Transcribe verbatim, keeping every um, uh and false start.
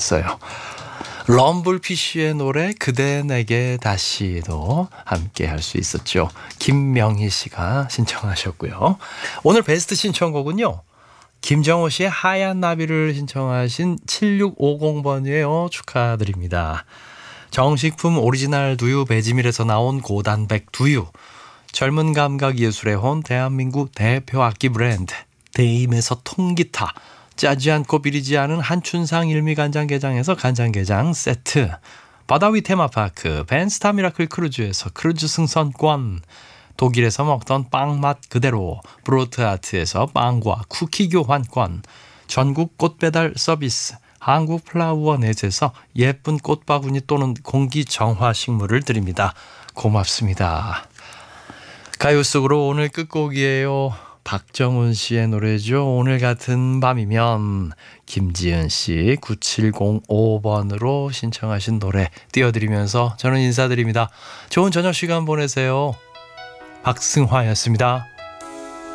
주셨어요. 럼블피쉬의 노래 그대 내게 다시도 함께 할 수 있었죠. 김명희 씨가 신청하셨고요. 오늘 베스트 신청곡은요, 김정호 씨의 하얀 나비를 신청하신 칠육오공 번이에요. 축하드립니다. 정식품 오리지널 두유 배지밀에서 나온 고단백 두유, 젊은 감각 예술의 혼 대한민국 대표 악기 브랜드 데임에서 통기타, 짜지 않고 비리지 않은 한춘상 일미간장게장에서 간장게장 세트, 바다위 테마파크 벤스타 미라클 크루즈에서 크루즈 승선권, 독일에서 먹던 빵맛 그대로 브로트아트에서 빵과 쿠키 교환권, 전국 꽃배달 서비스 한국 플라워넷에서 예쁜 꽃바구니 또는 공기 정화 식물을 드립니다. 고맙습니다. 가요 속으로 오늘 끝곡이에요. 박정훈 씨의 노래죠. 오늘 같은 밤이면. 김지은 씨 구칠공오 번으로 신청하신 노래 띄워드리면서 저는 인사드립니다. 좋은 저녁 시간 보내세요. 박승화였습니다.